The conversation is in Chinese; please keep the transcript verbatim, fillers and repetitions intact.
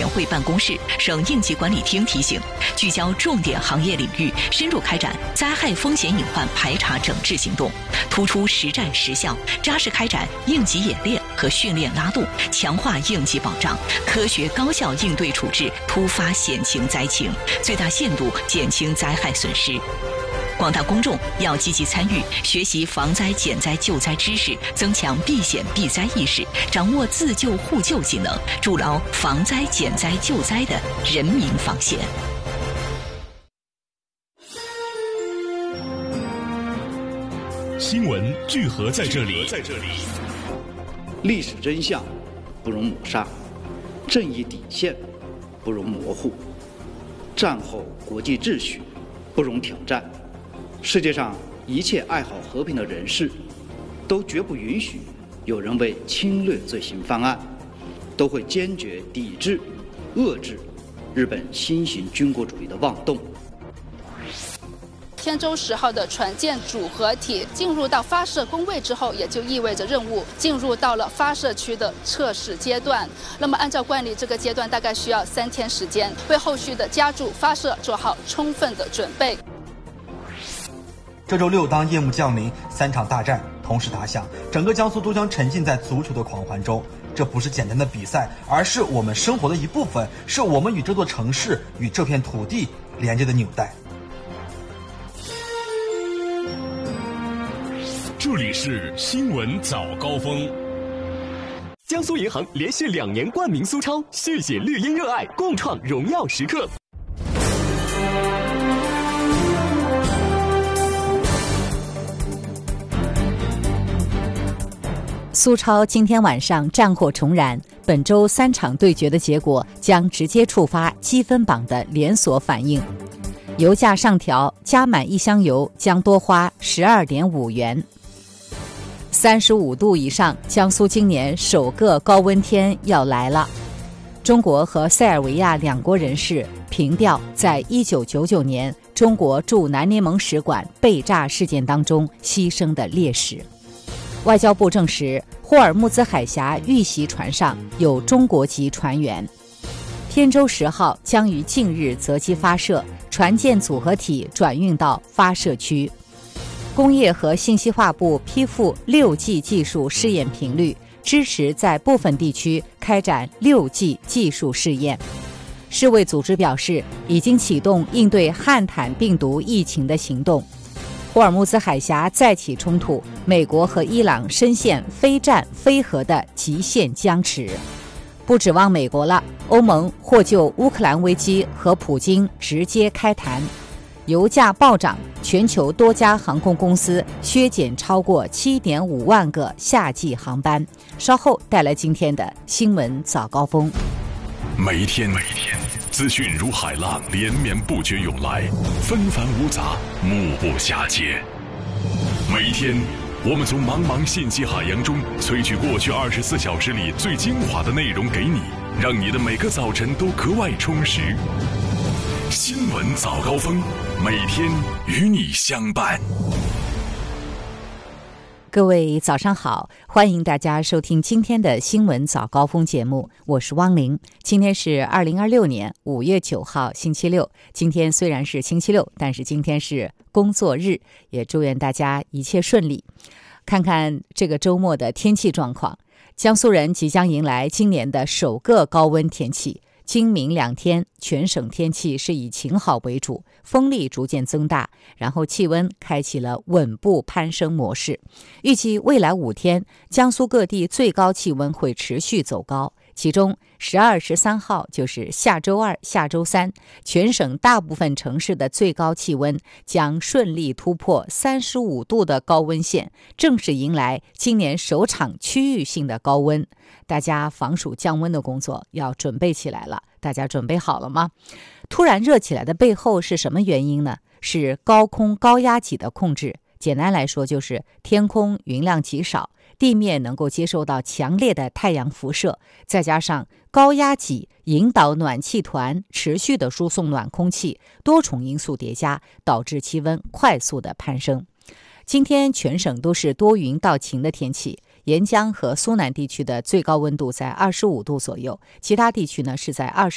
会办公室、省应急管理厅提醒，聚焦重点行业领域，深入开展灾害风险隐患排查整治行动，突出实战实效，扎实开展应急演练和训练拉动，强化应急保障，科学高效应对处置突发险情灾情，最大限度减轻灾害损失。广大公众要积极参与，学习防灾减灾救灾知识，增强避险避灾意识，掌握自救互救技能，筑牢防灾减灾救灾的人民防线。 新闻聚合在这里， 历史真相不容抹杀，正义底线不容模糊，战后国际秩序不容挑战。世界上一切爱好和平的人士，都绝不允许有人为侵略罪行犯案，都会坚决抵制、遏制日本新型军国主义的妄动。 天舟十号的船舰组合体进入到发射工位之后，也就意味着任务进入到了发射区的测试阶段。那么按照惯例，这个阶段大概需要三天时间，为后续的加注发射做好充分的准备。 这周六，当夜幕降临，三场大战同时打响，整个江苏都将沉浸在足球的狂欢中。这不是简单的比赛，而是我们生活的一部分，是我们与这座城市、与这片土地连接的纽带。 这里是新闻早高峰。 江苏银行连续两年冠名苏超，续写绿茵热爱，共创荣耀时刻。 苏超今天晚上战火重燃，本周三场对决的结果将直接触发积分榜的连锁反应。油价上调，加满一箱油将多花十二点五元。三十五度以上，江苏今年首个高温天要来了。中国和塞尔维亚两国人士凭吊在一九九九年中国驻南联盟使馆被炸事件当中牺牲的烈士。外交部证实，霍尔木兹海峡遇袭船上有中国籍船员。天舟十号将于近日择机发射，船舰组合体转运到发射区。工业和信息化部批复 六 G 技术试验频率，支持在部分地区开展 六 G 技术试验。世卫组织表示，已经启动应对汉坦病毒疫情的行动。霍尔木兹海峡再起冲突，美国和伊朗深陷非战非和的极限僵持。不指望美国了，欧盟或就乌克兰危机和普京直接开谈。油价暴涨，全球多家航空公司削减超过 七点五万个夏季航班。稍后带来今天的新闻早高峰。 每一天每一天资讯如海浪连绵不绝涌来，纷繁芜杂，目不暇接。每一天我们从茫茫信息海洋中萃取过去二十四小时里最精华的内容给你，让你的每个早晨都格外充实。新闻早高峰，每天与你相伴。 各位早上好，欢迎大家收听今天的新闻早高峰节目，我是汪玲。今天是二零二六年五月九号星期六，今天虽然是星期六，但是今天是工作日，也祝愿大家一切顺利。看看这个周末的天气状况，江苏人即将迎来今年的首个高温天气。今明两天，全省天气是以晴好为主，风力逐渐增大，然后气温开启了稳步攀升模式。预计未来五天，江苏各地最高气温会持续走高，其中十二、十三号就是下周二、下周三，全省大部分城市的最高气温将顺利突破三十五度的高温线，正式迎来今年首场区域性的高温。大家防暑降温的工作要准备起来了，大家准备好了吗？突然热起来的背后是什么原因呢？是高空高压脊的控制。简单来说，就是天空云量极少，地面能够接受到强烈的太阳辐射，再加上高压脊引导暖气团持续的输送暖空气，多重因素叠加，导致气温快速的攀升。今天全省都是多云到晴的天气，沿江和苏南地区的最高温度在二十五度左右，其他地区呢是在二十